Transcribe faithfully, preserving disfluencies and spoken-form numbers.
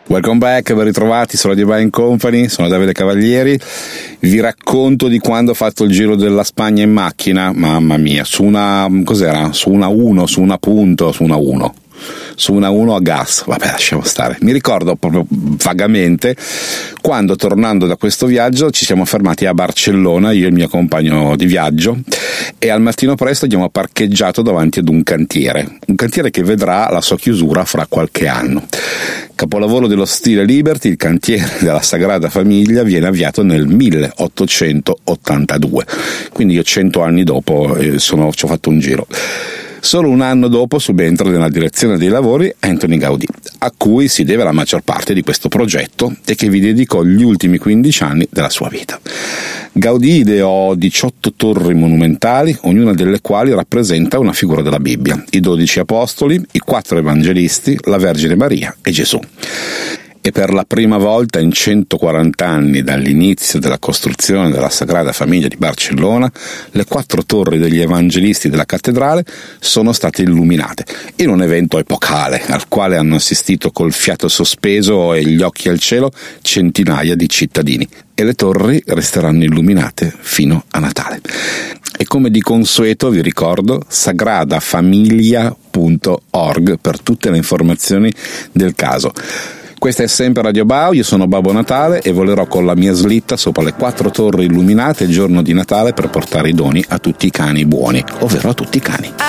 Welcome back, ben ritrovati su Radio Buying Company, sono Davide Cavalieri. Vi racconto di quando ho fatto il giro della Spagna in macchina, mamma mia, su una, cos'era? Su una uno, su una punto, su una uno. Su una uno a gas, vabbè, lasciamo stare. Mi ricordo proprio vagamente quando, tornando da questo viaggio, ci siamo fermati a Barcellona, io e il mio compagno di viaggio, e al mattino presto abbiamo parcheggiato davanti ad un cantiere, un cantiere che vedrà la sua chiusura fra qualche anno. Capolavoro dello stile Liberty, il cantiere della Sagrada Famiglia viene avviato nel milleottocentottantadue, quindi io cento anni dopo eh, sono, ci ho fatto un giro. Solo un anno dopo subentra nella direzione dei lavori Antoni Gaudí, a cui si deve la maggior parte di questo progetto e che vi dedicò gli ultimi quindici anni della sua vita. Gaudí ideò diciotto torri monumentali, ognuna delle quali rappresenta una figura della Bibbia: i dodici apostoli, i quattro evangelisti, la Vergine Maria e Gesù. E per la prima volta in centoquaranta anni dall'inizio della costruzione della Sagrada Famiglia di Barcellona, le quattro torri degli evangelisti della cattedrale sono state illuminate, in un evento epocale al quale hanno assistito col fiato sospeso e gli occhi al cielo centinaia di cittadini, e le torri resteranno illuminate fino a Natale. E come di consueto vi ricordo sagradafamiglia punto org per tutte le informazioni del caso. Questa è sempre Radio Bao, io sono Babbo Natale e volerò con la mia slitta sopra le quattro torri illuminate il giorno di Natale per portare i doni a tutti i cani buoni, ovvero a tutti i cani.